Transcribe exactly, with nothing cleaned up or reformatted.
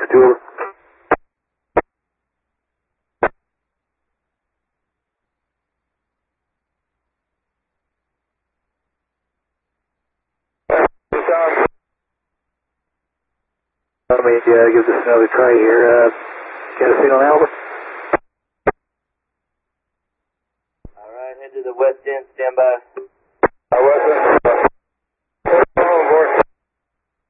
six two over. Let me uh, give this another try here. Uh, get a signal now, over. Alright, head to the west end, stand by. Uh, west end.